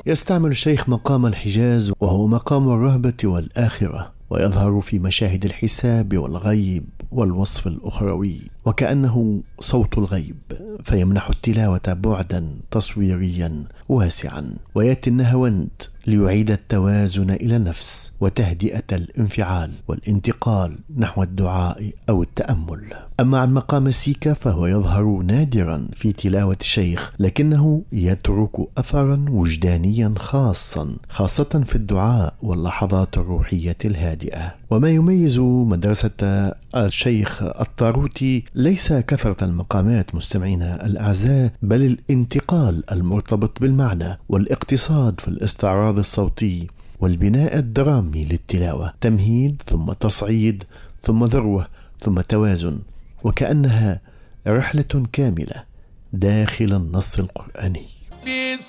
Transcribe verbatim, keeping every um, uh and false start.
يستعمل الشيخ مقام الحجاز وهو مقام الرهبة والآخرة، ويظهر في مشاهد الحساب والغيب والوصف الأخروي، وكأنه صوت الغيب، فيمنح التلاوة بعدا تصويريا واسعا. ويأتي النهاوند ليعيد التوازن إلى النفس وتهدئة الانفعال والانتقال نحو الدعاء أو التأمل. أما عن مقام السيكا فهو يظهر نادرا في تلاوة الشيخ، لكنه يترك أثرا وجدانيا خاصا خاصة في الدعاء واللحظات الروحية الهادئة. وما يميز مدرسة الشيخ الطاروتي ليس كثرة المقامات مستمعينا الأعزاء، بل الانتقال المرتبط بالمعنى والاقتصاد في الاستعراض الصوتي والبناء الدرامي للتلاوة، تمهيد ثم تصعيد ثم ذروة ثم توازن، وكأنها رحلة كاملة داخل النص القرآني.